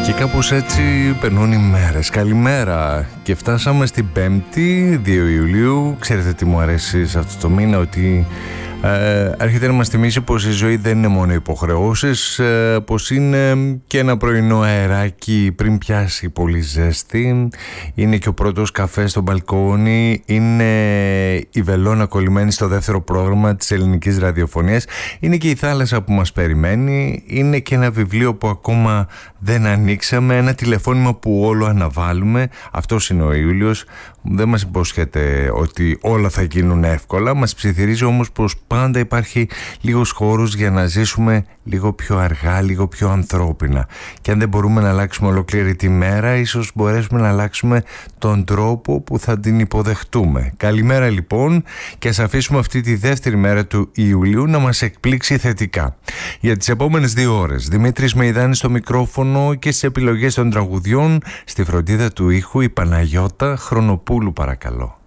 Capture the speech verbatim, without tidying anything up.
Κάπως έτσι περνούν οι μέρες. Καλημέρα. Και φτάσαμε στην Πέμπτη, δύο Ιουλίου. Ξέρετε τι μου αρέσει σε αυτό το μήνα, ότι ε, έρχεται να μας θυμίσει πως η ζωή δεν είναι μόνο υποχρεώσεις, ε, πως είναι και ένα πρωινό αεράκι πριν πιάσει πολύ ζέστη. Είναι και ο πρώτος καφές στο μπαλκόνι. Είναι η βελόνα κολλημένη στο δεύτερο πρόγραμμα της ελληνικής ραδιοφωνίας. Είναι και η θάλασσα που μας περιμένει. Είναι και ένα βιβλίο που ακόμα δεν ανοίξαμε. Ένα τηλεφώνημα που όλο αναβάλουμε. Αυτός είναι ο Ιούλιος. Δεν μας υπόσχεται ότι όλα θα γίνουν εύκολα. Μας ψιθυρίζει όμως πως πάντα υπάρχει λίγος χώρος για να ζήσουμε λίγο πιο αργά, λίγο πιο ανθρώπινα. Και αν δεν μπορούμε να αλλάξουμε ολόκληρη τη μέρα, ίσως μπορέσουμε να αλλάξουμε τον τρόπο που θα την υποδεχτούμε. Καλημέρα λοιπόν, και ας αφήσουμε αυτή τη δεύτερη μέρα του Ιουλίου να μας εκπλήξει θετικά. Για τις επόμενες δύο ώρες, Δημήτρης Μεϊδάνης στο μικρόφωνο και στις επιλογές των τραγουδιών, στη φροντίδα του ήχου η Παναγιώτα Χρονοπούλου, παρακαλώ.